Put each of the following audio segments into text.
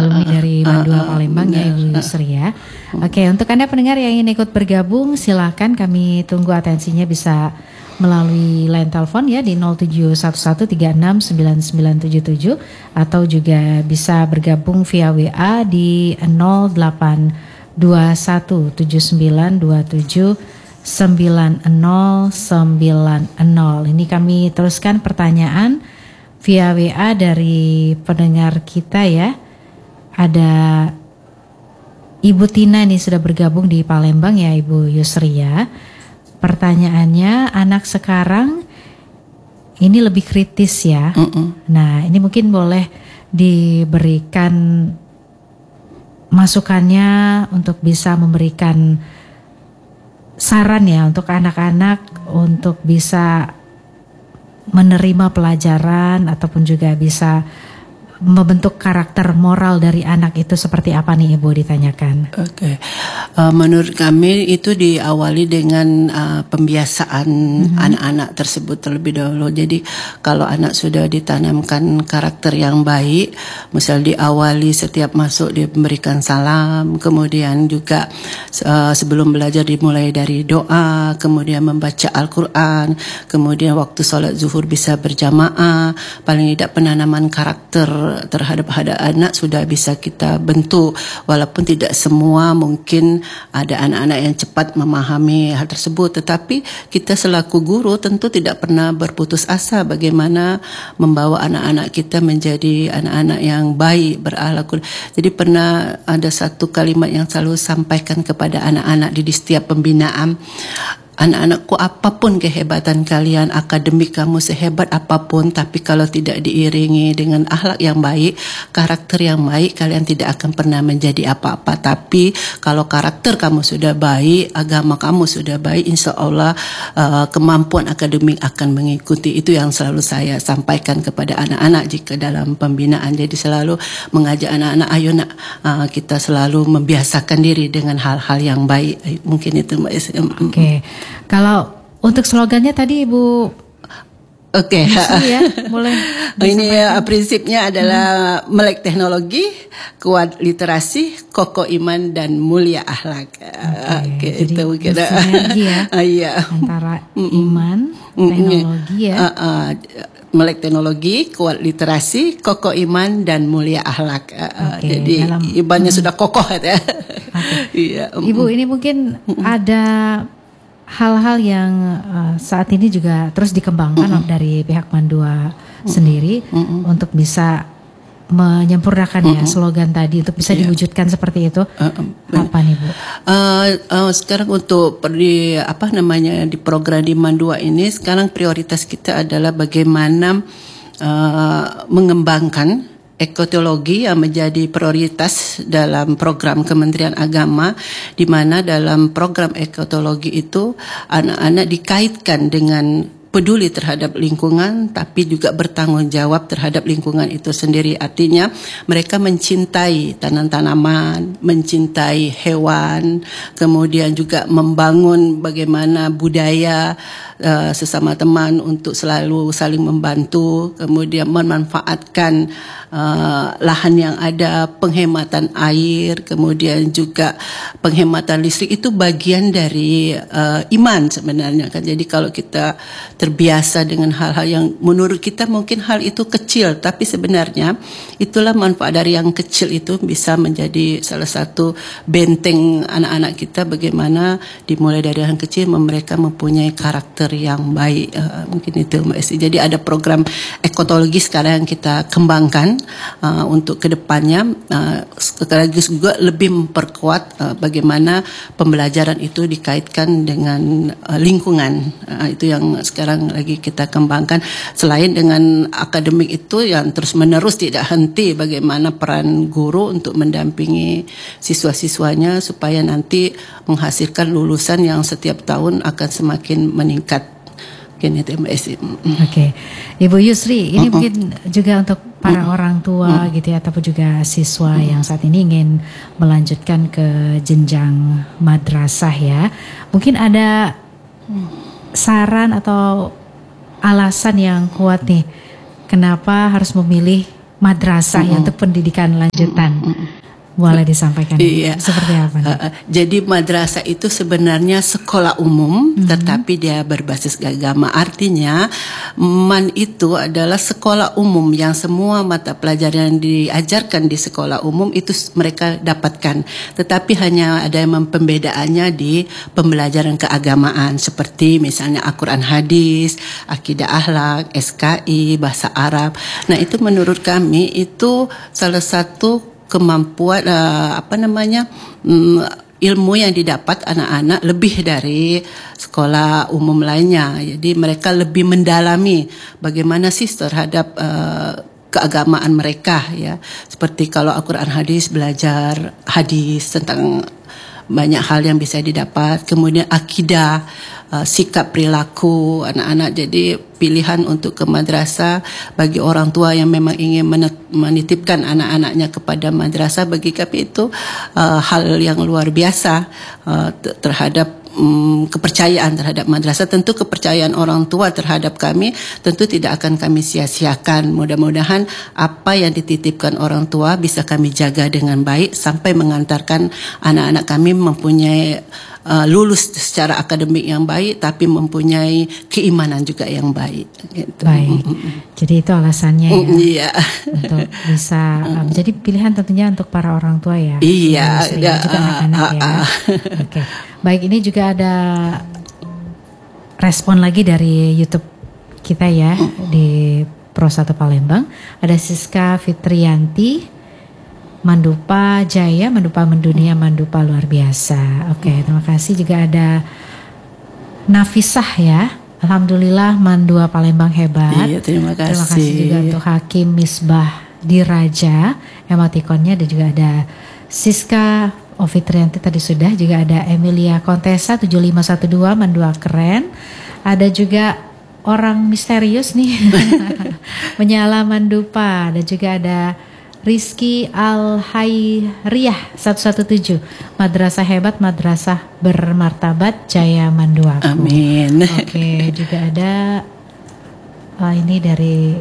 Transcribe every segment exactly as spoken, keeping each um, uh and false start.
alumni uh, dari uh, Mandua uh, Palembang benar, ya Ibu Yusri ya. uh. Oke, untuk Anda pendengar yang ingin ikut bergabung silakan, kami tunggu atensinya bisa melalui line telepon ya di nol tujuh satu satu tiga enam sembilan sembilan tujuh tujuh atau juga bisa bergabung via W A di nol delapan dua satu tujuh sembilan dua tujuh sembilan nol sembilan nol. Ini kami teruskan pertanyaan via W A dari pendengar kita ya. Ada Ibu Tina nih sudah bergabung di Palembang ya Ibu Yusri ya. Pertanyaannya, anak sekarang ini lebih kritis ya. Mm-mm. Nah, ini mungkin boleh diberikan masukannya untuk bisa memberikan saran ya untuk anak-anak untuk bisa menerima pelajaran ataupun juga bisa membentuk karakter moral dari anak itu seperti apa nih Ibu, ditanyakan. Oke, okay. uh, menurut kami itu diawali dengan uh, pembiasaan mm-hmm. anak-anak tersebut terlebih dahulu. Jadi kalau anak sudah ditanamkan karakter yang baik, misal diawali setiap masuk dia memberikan salam, kemudian juga uh, sebelum belajar dimulai dari doa, kemudian membaca Al-Quran, kemudian waktu sholat zuhur bisa berjamaah, paling tidak penanaman karakter terhadap ada anak sudah bisa kita bentuk, walaupun tidak semua mungkin ada anak-anak yang cepat memahami hal tersebut, tetapi kita selaku guru tentu tidak pernah berputus asa bagaimana membawa anak-anak kita menjadi anak-anak yang baik, berakhlak. Jadi pernah ada satu kalimat yang selalu sampaikan kepada anak-anak di, di setiap pembinaan, anak-anakku, apapun kehebatan kalian, akademik kamu sehebat apapun, tapi kalau tidak diiringi dengan akhlak yang baik, karakter yang baik, kalian tidak akan pernah menjadi apa-apa. Tapi kalau karakter kamu sudah baik, agama kamu sudah baik, insya Allah uh, kemampuan akademik akan mengikuti. Itu yang selalu saya sampaikan kepada anak-anak jika dalam pembinaan. Jadi selalu mengajak anak-anak, ayo nak, uh, kita selalu membiasakan diri dengan hal-hal yang baik. Mungkin itu Mbak Esi. Oke. Okay. Kalau untuk slogannya tadi Ibu, oke, okay. ya, boleh. Ini ya, prinsipnya adalah hmm. melek teknologi, kuat literasi, kokoh iman dan mulia akhlak. Oke, okay. okay, itu kira. Ya, iya. Antara iman, teknologi ya. Uh, uh, melek teknologi, kuat literasi, kokoh iman dan mulia akhlak. Uh, okay, jadi dalam, imannya hmm. sudah kokoh ya. Okay. Iya. Ibu, ini mungkin hmm. ada hal-hal yang uh, saat ini juga terus dikembangkan mm-hmm. dari pihak Mandua mm-hmm. sendiri mm-hmm. untuk bisa menyempurnakan mm-hmm. ya slogan tadi untuk bisa yeah. diwujudkan seperti itu. Uh, uh, apa nih Bu? Uh, uh, sekarang untuk di apa namanya di program di Mandua ini sekarang prioritas kita adalah bagaimana uh, mengembangkan ekotologi yang menjadi prioritas dalam program Kementerian Agama, di mana dalam program ekotologi itu anak-anak dikaitkan dengan peduli terhadap lingkungan, tapi juga bertanggung jawab terhadap lingkungan itu sendiri. Artinya mereka mencintai tanam-tanaman, mencintai hewan, kemudian juga membangun bagaimana budaya uh, sesama teman untuk selalu saling membantu, kemudian memanfaatkan uh, lahan yang ada, penghematan air, kemudian juga penghematan listrik. Itu bagian dari uh, iman sebenarnya kan. Jadi kalau kita terbiasa dengan hal-hal yang menurut kita mungkin hal itu kecil, tapi sebenarnya itulah manfaat dari yang kecil itu bisa menjadi salah satu benteng anak-anak kita, bagaimana dimulai dari yang kecil mereka mempunyai karakter yang baik. Uh, mungkin itu Mbak Esti. Jadi ada program ekotologi sekarang yang kita kembangkan uh, untuk kedepannya, uh, sekaligus juga lebih memperkuat uh, bagaimana pembelajaran itu dikaitkan dengan uh, lingkungan. Uh, itu yang sekarang lagi kita kembangkan. Selain dengan akademik itu yang terus menerus tidak henti, bagaimana peran guru untuk mendampingi siswa-siswanya supaya nanti menghasilkan lulusan yang setiap tahun akan semakin meningkat. Oke, okay. Ibu Yusri, ini uh-uh. mungkin juga untuk para uh-uh. orang tua uh-uh. gitu ya, ataupun juga siswa uh-uh. yang saat ini ingin melanjutkan ke jenjang madrasah ya. Mungkin ada saran atau alasan yang kuat nih kenapa harus memilih madrasah mm-hmm. ya untuk pendidikan lanjutan. Mm-hmm. Boleh disampaikan iya. seperti apa? Uh, uh, jadi madrasah itu sebenarnya sekolah umum, mm-hmm. tetapi dia berbasis agama. Artinya man itu adalah sekolah umum yang semua mata pelajaran yang diajarkan di sekolah umum itu mereka dapatkan. Tetapi hanya ada yang pembedaannya di pembelajaran keagamaan seperti misalnya Al-Quran hadis, akidah akhlak, S K I, bahasa Arab. Nah itu menurut kami itu salah satu kemampuan uh, apa namanya um, ilmu yang didapat anak-anak lebih dari sekolah umum lainnya. Jadi mereka lebih mendalami bagaimana sih terhadap uh, keagamaan mereka ya. Seperti kalau Al-Quran hadis belajar hadis tentang banyak hal yang bisa didapat. Kemudian akidah, uh, sikap perilaku anak-anak. Jadi pilihan untuk ke madrasah bagi orang tua yang memang ingin menitipkan anak-anaknya kepada madrasah, bagi kami itu uh, hal yang luar biasa uh, terhadap um, kepercayaan terhadap madrasah. Tentu kepercayaan orang tua terhadap kami tentu tidak akan kami sia-siakan. Mudah-mudahan apa yang dititipkan orang tua bisa kami jaga dengan baik sampai mengantarkan anak-anak kami mempunyai Uh, lulus secara akademik yang baik, tapi mempunyai keimanan juga yang baik. Gitu. Baik, jadi itu alasannya ya, iya. untuk bisa um, jadi pilihan tentunya untuk para orang tua ya. Iya, ya, juga uh, anak-anak uh, ya. Uh, uh. Oke, baik, ini juga ada respon lagi dari YouTube kita ya uh. di Pro satu Palembang. Ada Siska Fitrianti, Mandupa Jaya, Mandupa Mendunia, Mandupa luar biasa. Oke, okay, terima kasih. Juga ada Nafisah ya. Alhamdulillah Mandua Palembang hebat. Iya, terima kasih. Terima kasih juga untuk Hakim Misbah Diraja, emotikonnya. Dan juga ada Siska Ofitrianti tadi sudah. Juga ada Emilia Kontesa tujuh lima satu dua, Mandua keren. Ada juga orang misterius nih. Menyala Mandupa. Dan juga ada Rizky Al-Hayriyah satu satu tujuh, madrasah hebat, madrasah bermartabat, Jaya Manduaku. Amin. Oke, juga ada uh, ini dari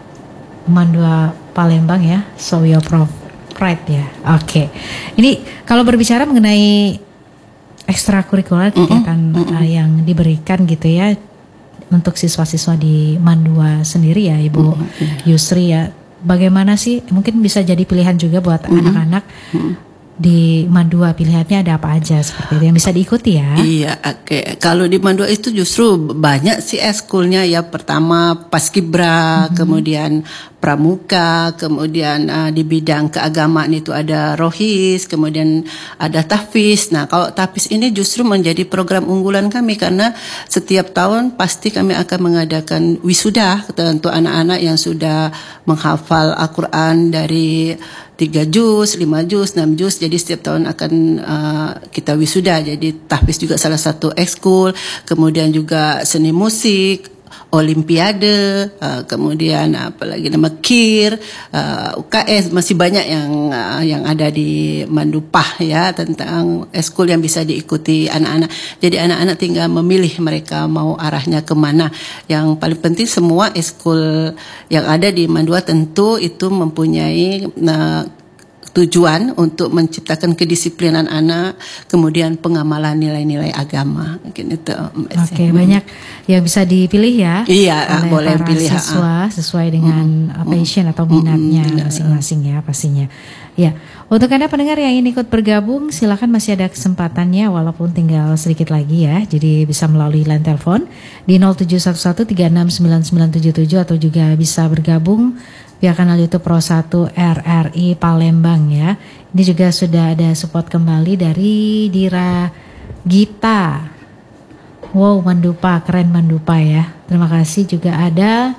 Mandua Palembang ya, So Your Pride ya. Oke, ini kalau berbicara mengenai ekstrakurikuler kegiatan mm-mm, mm-mm. Uh, yang diberikan gitu ya untuk siswa-siswa di Mandua sendiri ya, Ibu mm-mm. Yusri ya. Bagaimana sih, mungkin bisa jadi pilihan juga buat mm-hmm. anak-anak mm-hmm. di Mandua, pilihannya ada apa aja seperti itu yang bisa diikuti ya? Iya, oke. Okay. Kalau di Mandua itu justru banyak sih eskulnya ya. Pertama Paskibra, mm-hmm. kemudian Pramuka, kemudian uh, di bidang keagamaan itu ada Rohis, kemudian ada Tahfiz. Nah, kalau Tahfiz ini justru menjadi program unggulan kami karena setiap tahun pasti kami akan mengadakan wisuda untuk anak-anak yang sudah menghafal Al-Quran dari tiga juz, lima juz, enam juz. Jadi setiap tahun akan uh, kita wisuda. Jadi Tahfiz juga salah satu ekskul, kemudian juga seni musik, Olimpiade, uh, kemudian apalagi nama KIR, uh, U K S, masih banyak yang uh, yang ada di Mandupah ya tentang eskul yang bisa diikuti anak-anak. Jadi anak-anak tinggal memilih mereka mau arahnya kemana. Yang paling penting semua eskul yang ada di Mandua tentu itu mempunyai uh, tujuan untuk menciptakan kedisiplinan anak, kemudian pengamalan nilai-nilai agama. Mungkin itu. Oke, okay, hmm. banyak yang bisa dipilih ya. Iya, oleh boleh para pilih siswa sesuai dengan hmm. passion atau minatnya hmm. masing-masing ya pastinya. Ya, untuk Anda pendengar yang ingin ikut bergabung, silakan, masih ada kesempatannya walaupun tinggal sedikit lagi ya. Jadi bisa melalui line telepon di nol tujuh satu satu tiga enam sembilan sembilan tujuh tujuh atau juga bisa bergabung via kanal YouTube Pro satu R R I Palembang ya. Ini juga sudah ada support kembali dari Dira Gita. Wow, Mandupa, keren Mandupa ya. Terima kasih. Juga ada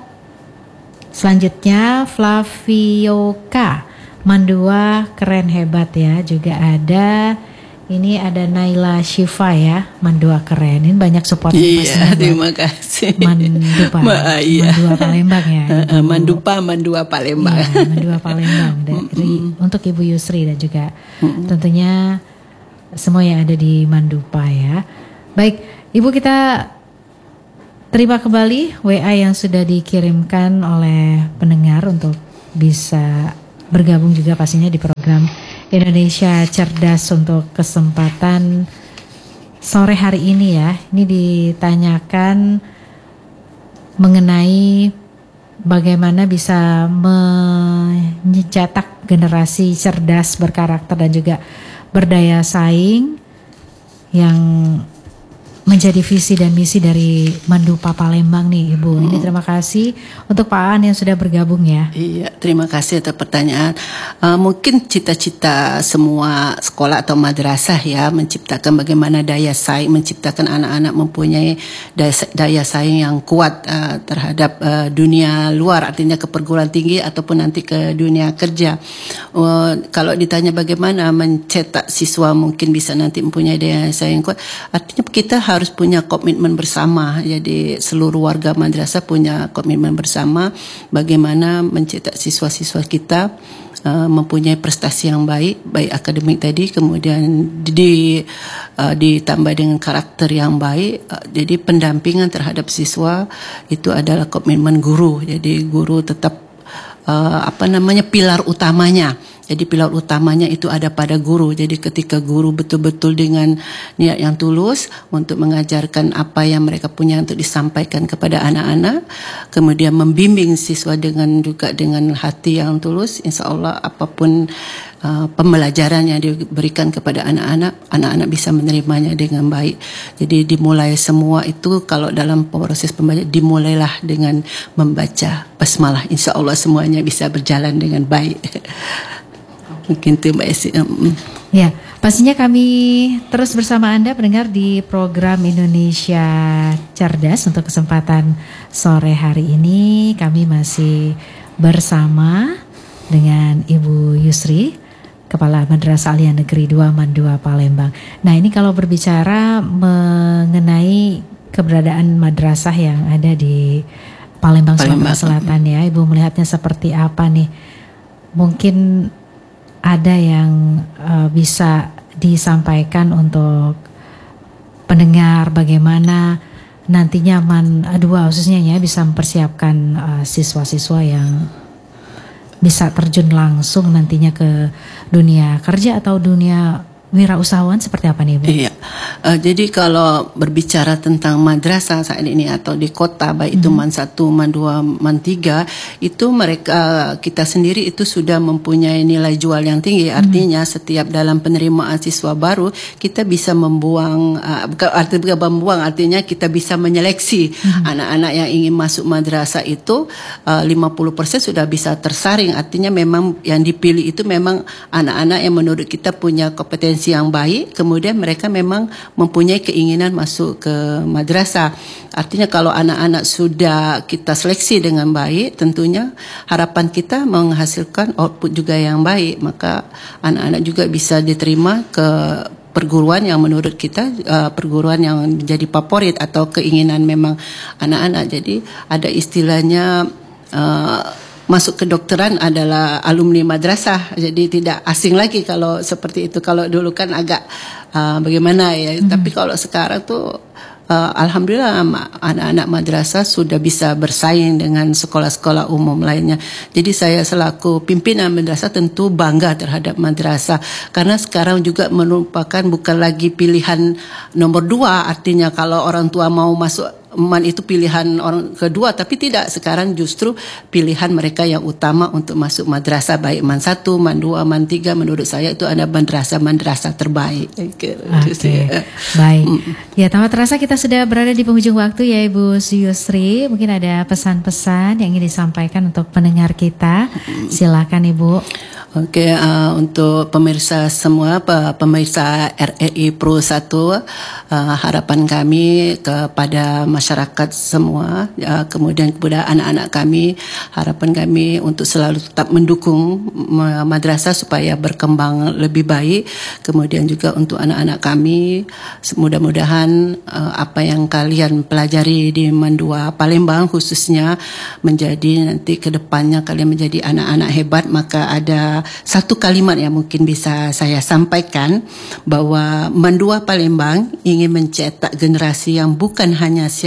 selanjutnya Flavioka, Mandua keren hebat ya. Juga ada ini ada Naila Shifa ya, Mandua keren. Ini banyak support. Iya, terima kasih. Mandupa, Ma, iya. Mandua Palembang ya. Ibu. Mandupa, Mandua Palembang. Iya, Mandua Palembang dari untuk Ibu Yusri dan juga mm-hmm. tentunya semua yang ada di Mandupa ya. Baik, Ibu, kita terima kembali W A yang sudah dikirimkan oleh pendengar untuk bisa bergabung juga pastinya di program Indonesia Cerdas untuk kesempatan sore hari ini ya. Ini ditanyakan mengenai bagaimana bisa mencetak generasi cerdas, berkarakter dan juga berdaya saing yang menjadi visi dan misi dari Mandupa Palembang nih Ibu. Ini terima kasih untuk Pak Aan yang sudah bergabung ya. Iya, terima kasih atas pertanyaan. Uh, mungkin cita-cita semua sekolah atau madrasah ya menciptakan bagaimana daya saing, menciptakan anak-anak mempunyai daya, daya saing yang kuat uh, terhadap uh, dunia luar, artinya ke perguruan tinggi ataupun nanti ke dunia kerja. Uh, kalau ditanya bagaimana mencetak siswa mungkin bisa nanti mempunyai daya saing kuat, artinya kita harus punya komitmen bersama. Jadi seluruh warga madrasah punya komitmen bersama bagaimana mencetak siswa-siswa kita uh, mempunyai prestasi yang baik, baik akademik tadi, kemudian di uh, ditambah dengan karakter yang baik. Uh, jadi pendampingan terhadap siswa itu adalah komitmen guru. Jadi guru tetap uh, apa namanya pilar utamanya. Jadi pilar utamanya itu ada pada guru. Jadi ketika guru betul-betul dengan niat yang tulus untuk mengajarkan apa yang mereka punya untuk disampaikan kepada anak-anak, kemudian membimbing siswa dengan juga dengan hati yang tulus, insya Allah apapun uh, pembelajaran yang diberikan kepada anak-anak, anak-anak bisa menerimanya dengan baik. Jadi dimulai semua itu kalau dalam proses pembelajaran dimulailah dengan membaca basmalah. Insya Allah semuanya bisa berjalan dengan baik. Mungkin itu Mbak Esi. Ya, pastinya kami terus bersama Anda pendengar di program Indonesia Cerdas untuk kesempatan sore hari ini. Kami masih bersama dengan Ibu Yusri, Kepala Madrasah Aliyah Negeri dua Mandua Palembang. Nah, ini kalau berbicara mengenai keberadaan madrasah yang ada di Palembang, Palembang. Sumatera Selatan ya, Ibu melihatnya seperti apa nih? Mungkin ada yang uh, bisa disampaikan untuk pendengar bagaimana nantinya Man dua khususnya ya bisa mempersiapkan uh, siswa-siswa yang bisa terjun langsung nantinya ke dunia kerja atau dunia wirausahawan seperti apa nih Bu? Iya, uh, jadi kalau berbicara tentang madrasah saat ini atau di kota baik itu mm-hmm. Man satu, Man dua, Man tiga itu mereka kita sendiri itu sudah mempunyai nilai jual yang tinggi. Artinya mm-hmm. setiap dalam penerimaan siswa baru kita bisa membuang, uh, bukan artinya membuang artinya kita bisa menyeleksi mm-hmm. anak-anak yang ingin masuk madrasah itu uh, lima puluh persen sudah bisa tersaring. Artinya memang yang dipilih itu memang anak-anak yang menurut kita punya kompetensi yang baik, kemudian mereka memang mempunyai keinginan masuk ke madrasah. Artinya kalau anak-anak sudah kita seleksi dengan baik, tentunya harapan kita menghasilkan output juga yang baik, maka anak-anak juga bisa diterima ke perguruan yang menurut kita uh, perguruan yang menjadi favorit atau keinginan memang anak-anak. Jadi ada istilahnya uh, masuk kedokteran adalah alumni madrasah, jadi tidak asing lagi kalau seperti itu. Kalau dulu kan agak uh, bagaimana ya, hmm. tapi kalau sekarang tuh uh, alhamdulillah anak-anak madrasah sudah bisa bersaing dengan sekolah-sekolah umum lainnya. Jadi saya selaku pimpinan madrasah tentu bangga terhadap madrasah karena sekarang juga merupakan bukan lagi pilihan nomor dua, artinya kalau orang tua mau masuk Man itu pilihan orang kedua, tapi tidak, sekarang justru pilihan mereka yang utama untuk masuk madrasah baik Man satu, Man dua, Man tiga. Menurut saya itu ada madrasah-madrasah terbaik. Oke, okay. Baik. Ya, tanpa terasa kita sudah berada di penghujung waktu ya Ibu Yusri. Mungkin ada pesan-pesan yang ingin disampaikan untuk pendengar kita. Silakan Ibu. Oke, okay, uh, untuk pemirsa semua, pemirsa R R I Pro satu, uh, harapan kami kepada masyarakat semua, uh, kemudian kepada anak-anak kami, harapan kami untuk selalu tetap mendukung madrasah supaya berkembang lebih baik. Kemudian juga untuk anak-anak kami, mudah-mudahan uh, apa yang kalian pelajari di Mandua Palembang khususnya menjadi nanti ke depannya kalian menjadi anak-anak hebat. Maka ada satu kalimat yang mungkin bisa saya sampaikan, bahwa Mandua Palembang ingin mencetak generasi yang bukan hanya siap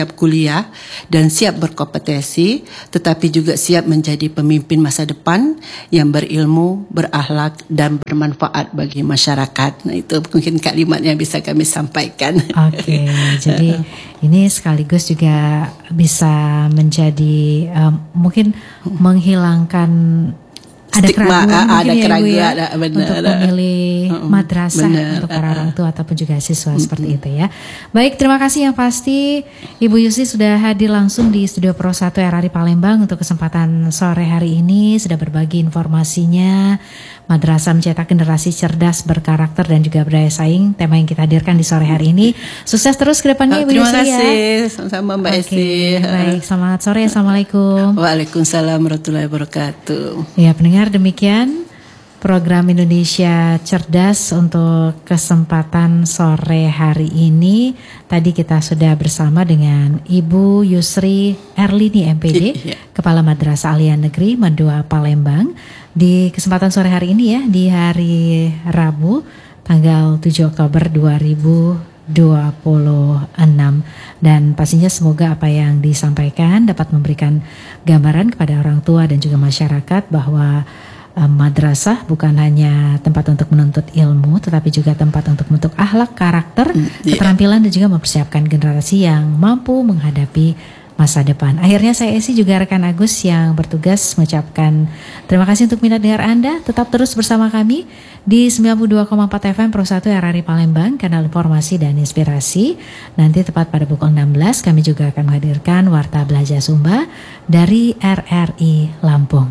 siap kuliah dan siap berkompetensi, tetapi juga siap menjadi pemimpin masa depan yang berilmu, berakhlak dan bermanfaat bagi masyarakat. Nah, itu mungkin kalimat yang bisa kami sampaikan. Oke, jadi ini sekaligus juga bisa menjadi um, mungkin menghilangkan ada Stigma, keraguan ada mungkin ya, keraguan, Ibu ya, ada, benar. untuk memilih Mm-mm, madrasah benar. untuk para orang tua ataupun juga siswa seperti itu ya. Baik, terima kasih yang pasti Ibu Yusi sudah hadir langsung di Studio Pro satu R R I Palembang untuk kesempatan sore hari ini, sudah berbagi informasinya. Madrasah mencetak generasi cerdas, berkarakter dan juga berdaya saing, tema yang kita hadirkan di sore hari ini. Sukses terus ke depannya, Oh, Ibu terima Yusi ya. kasih, sama-sama Mbak Oke, Esi. baik, selamat sore, Assalamualaikum. Waalaikumsalam warahmatullahi wabarakatuh. Ya, pendengar, demikian program Indonesia Cerdas untuk kesempatan sore hari ini. Tadi kita sudah bersama dengan Ibu Yusri Erlini M P D, Iya. Kepala Madrasah Aliyah Negeri Mandua Palembang. Di kesempatan sore hari ini ya, di hari Rabu tanggal tujuh Oktober dua ribu dua puluh enam, dan pastinya semoga apa yang disampaikan dapat memberikan gambaran kepada orang tua dan juga masyarakat bahwa um, madrasah bukan hanya tempat untuk menuntut ilmu, tetapi juga tempat untuk membentuk akhlak, karakter, Mm, yeah. keterampilan dan juga mempersiapkan generasi yang mampu menghadapi masa depan. Akhirnya saya Esi juga rekan Agus yang bertugas mengucapkan terima kasih untuk minat dengar Anda. Tetap terus bersama kami di sembilan puluh dua koma empat F M Pro satu R R I Palembang, kanal informasi dan inspirasi. Nanti tepat pada pukul enam belas kami juga akan menghadirkan Warta Belajar Sumba dari R R I Lampung.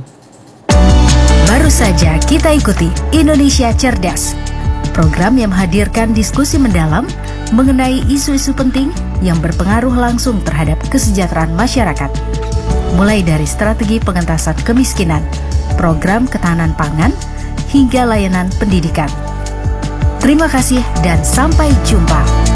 Baru saja kita ikuti Indonesia Cerdas, program yang menghadirkan diskusi mendalam mengenai isu-isu penting yang berpengaruh langsung terhadap kesejahteraan masyarakat. Mulai dari strategi pengentasan kemiskinan, program ketahanan pangan, hingga layanan pendidikan. Terima kasih dan sampai jumpa.